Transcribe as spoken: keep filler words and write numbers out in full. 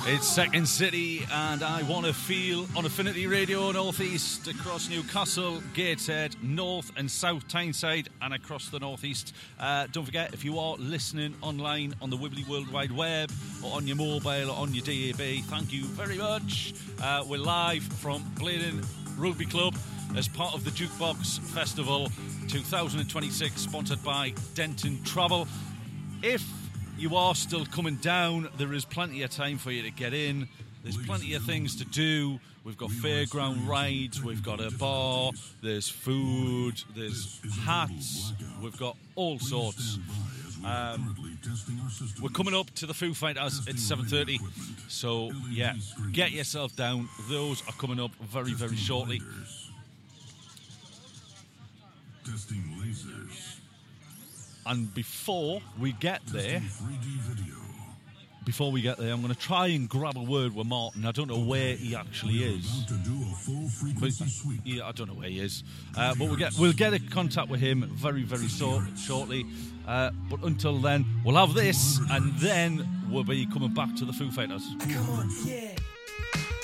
It's Second City, and I Want to Feel on Affinity Radio North East across Newcastle, Gateshead, North and South Tyneside, and across the North East. Uh, don't forget, if you are listening online on the Wibbly World Wide Web, or on your mobile, or on your D A B, thank you very much. Uh, we're live from Blaydon Rugby Club as part of the Jukebox Festival twenty twenty-six, sponsored by Denton Travel. If you are still coming down, there is plenty of time for you to get in. There's plenty of things to do. We've got fairground rides, we've got a bar, there's food, there's hats, we've got all sorts. Um, we're coming up to the Foo Fighters at seven thirty, so yeah, get yourself down. Those are coming up very, very shortly. Testing lasers. And before we get there, before we get there, I'm going to try and grab a word with Martin. I don't know where he actually is. But, yeah, I don't know where he is. Uh, but we'll get we'll get a contact with him very, very so, shortly. Uh, but until then, we'll have this, and then we'll be coming back to the Foo Fighters. Come on, yeah.